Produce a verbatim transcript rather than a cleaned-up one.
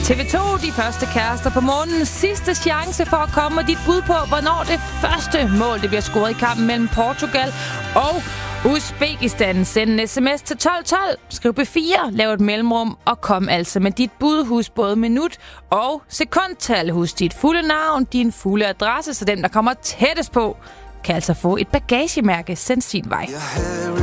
T V to, de første kærester på månen. Sidste chance for at komme med dit bud på, hvornår det første mål det bliver scoret i kampen mellem Portugal og Uzbekistan. Send en sms til tolv tolv. Skriv B fire, lav et mellemrum og kom altså med dit bud. Husk både minut og sekundtal. Husk dit fulde navn, din fulde adresse, så dem, der kommer tættest på, kan altså få et bagagemærke sendt sin vej.